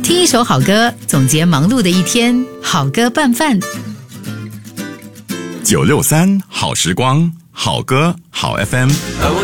听一首好歌，总结忙碌的一天，好歌拌饭。 963好时光，好歌好 FM。